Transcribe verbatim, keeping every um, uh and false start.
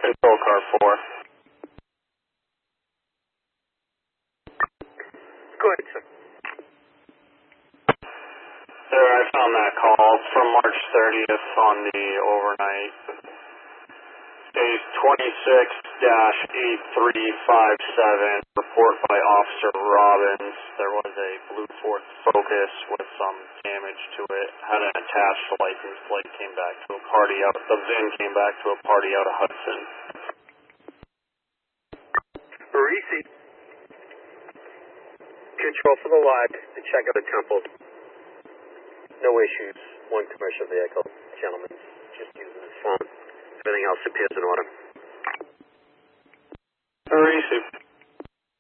Control car four. Go ahead, sir. Sir, I found that call from March thirtieth on the overnight. Case twenty-six dash eight three five seven, report by Officer Robbins. There was a blue Ford Focus with some damage to it. Had an attached license plate, came back to a party out. The V I N came back to a party out of Hudson. Receipt. Control for the lot to check out the temple. No issues. One commercial vehicle. Gentlemen, just using his phone. Everything else appears in order. Receipt.